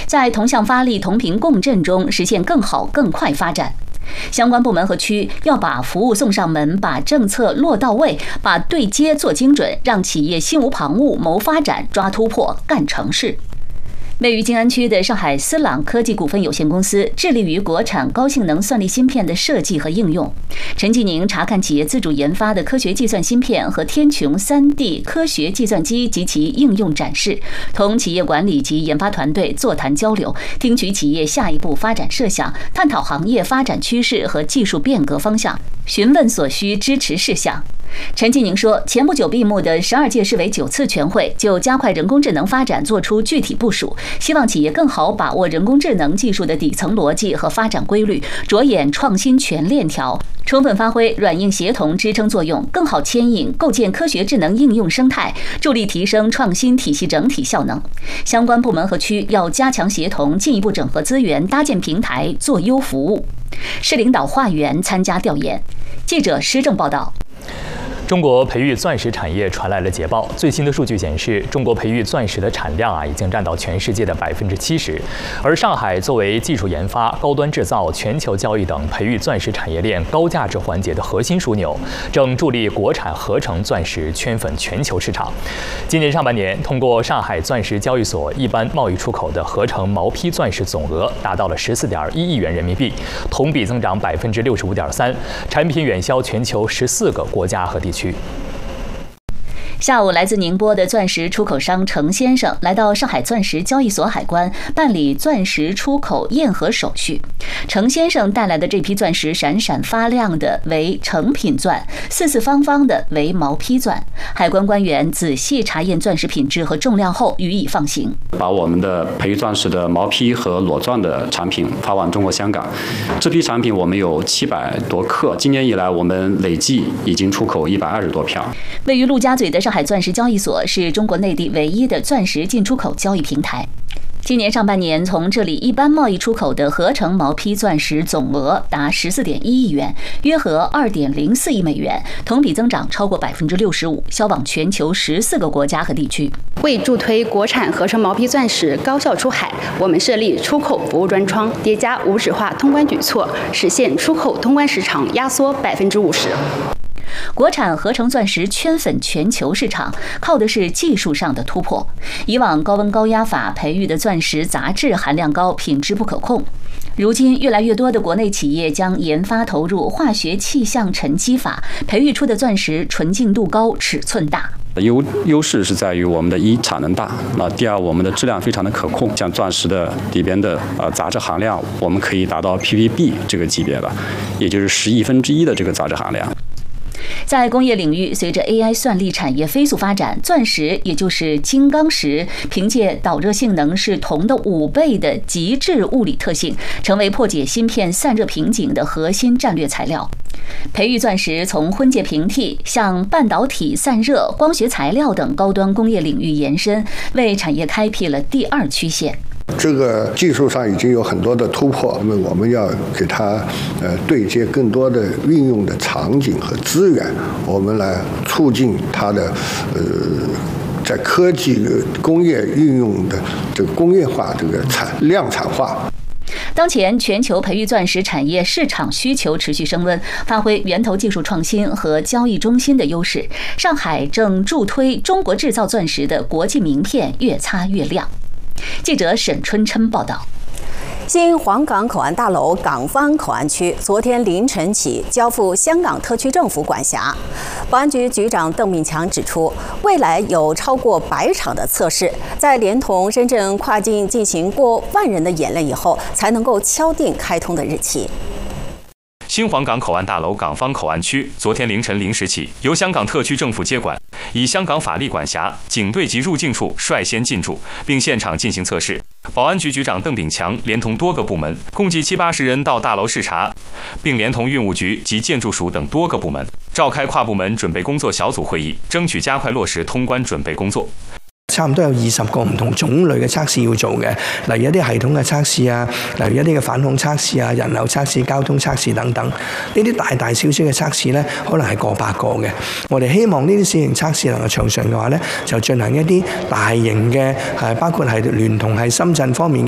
在同向发力、同频共振中实现更好、更快发展。相关部门和区要把服务送上门，把政策落到位，把对接做精准，让企业心无旁骛，谋发展、抓突破、干成事。位于静安区的上海思朗科技股份有限公司致力于国产高性能算力芯片的设计和应用。陈继宁查看企业自主研发的科学计算芯片和天穹 3D 科学计算机及其应用展示，同企业管理及研发团队座谈交流，听取企业下一步发展设想，探讨行业发展趋势和技术变革方向，询问所需支持事项。陈继宁说，前不久闭幕的12届市委9次全会就加快人工智能发展做出具体部署，希望企业更好把握人工智能技术的底层逻辑和发展规律，着眼创新全链条，充分发挥软硬协同支撑作用，更好牵引构建科学智能应用生态，助力提升创新体系整体效能。相关部门和区要加强协同，进一步整合资源，搭建平台，做优服务。市领导化缘参加调研。记者施正报道。 中国培育钻石产业传来了捷报。最新的数据显示，中国培育钻石的产量已经占到全世界的70%。而上海作为技术研发、高端制造、全球交易等培育钻石产业链高价值环节的核心枢纽，正助力国产合成钻石圈粉全球市场。今年上半年，通过上海钻石交易所一般贸易出口的合成毛坯钻石总额达到了14.1亿元人民币，同比增长65.3%，产品远销全球14个国家和地区。 下午，来自宁波的钻石出口商程先生来到上海钻石交易所海关办理钻石出口验核手续。程先生带来的这批钻石闪闪发亮的为成品钻，四四方方的为毛坯钻。海关官员仔细查验钻石品质和重量后予以放行。 把我们的培育钻石的毛坯和裸钻的产品发往中国香港。这批产品我们有700多克，今年以来我们累计已经出口120多票。 位于陆家嘴的上海钻石交易所是中国内地唯一的钻石进出口交易平台。今年上半年，从这里一般贸易出口的合成毛坯钻石总额达14.1亿元，约合2.04亿美元，同比增长超过65%，销往全球14个国家和地区。 为助推国产合成毛坯钻石高效出海，我们设立出口服务专窗，叠加无纸化通关举措，实现出口通关时长压缩50%。 国产合成钻石圈粉全球市场，靠的是技术上的突破。以往高温高压法培育的钻石杂质含量高，品质不可控。如今，越来越多的国内企业将研发投入化学气象沉积法，培育出的钻石纯净度高，尺寸大。 优势是在于我们的一产能大，第二我们的质量非常的可控，像钻石的里边的杂质含量，我们可以达到 ppb 这个级别了，也就是1/1000的这个杂质含量。 在工业领域，随着 AI 算力产业飞速发展，钻石也就是金刚石，凭借导热性能是铜的5倍的极致物理特性，成为破解芯片散热瓶颈的核心战略材料。培育钻石从婚介平替向半导体散热、光学材料等高端工业领域延伸，为产业开辟了第2曲线。 这个技术上已经有很多的突破，那么我们要给它对接更多的运用的场景和资源，我们来促进它的在科技工业运用的这个工业化、这个量产化。 当前全球培育钻石产业市场需求持续升温，发挥源头技术创新和交易中心的优势，上海正助推中国制造钻石的国际名片越擦越亮。记者沈春琛报道。 新黄港口岸大楼港方口岸区昨天凌晨起交付香港特区政府管辖。保安局局长邓炳强指出，未来有超过100场的测试，在连同深圳跨境进行过万人的演练以后，才能够敲定开通的日期。 新黄港口岸大楼港方口岸区昨天凌晨0时起由香港特区政府接管，以香港法律管辖，警队及入境处率先进驻，并现场进行测试。保安局局长邓炳强连同多个部门，共计70-80人到大楼视察，并连同运务局及建筑署等多个部门召开跨部門準備工作小組會議，爭取加快落實通關準備工作。 差唔多有20個唔同種類嘅測試要做嘅，例如一啲系統嘅測試啊，例如一啲嘅反恐測試啊、人流測試、交通測試等等。呢啲大大小小嘅測試呢，可能係過百個嘅。我哋希望呢啲小型測試能夠暢順嘅話呢，就進行一啲大型嘅包括係聯同係深圳方面。